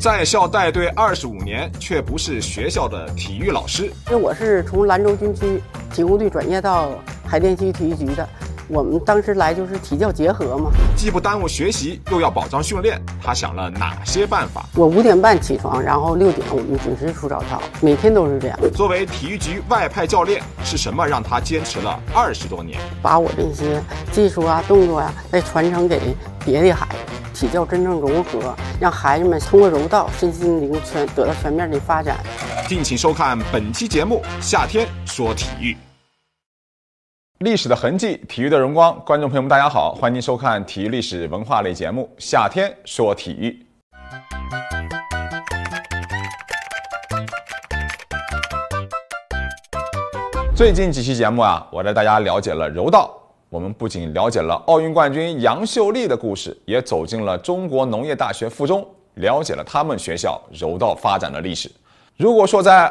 在校带队25年，却不是学校的体育老师。 因为我是从兰州军区体工队转业到海淀区体育局的，我们当时来就是体教结合嘛， 既不耽误学习，又要保障训练，他想了哪些办法？ 我5点半起床，然后6点我们准时出早操，每天都是这样。 作为体育局外派教练，是什么让他坚持了20多年？ 把我这些技术啊、动作啊，再传承给别的孩子，体教真正融合，让孩子们通过柔道身心灵得到全面的发展。 敬请收看本期节目《夏天说体育》。历史的痕迹，体育的荣光。观众朋友们，大家好，欢迎收看体育历史文化类节目《夏天说体育》。最近几期节目啊，我带大家了解了柔道。我们不仅了解了奥运冠军杨秀丽的故事，也走进了中国农业大学附中，了解了他们学校柔道发展的历史。如果说在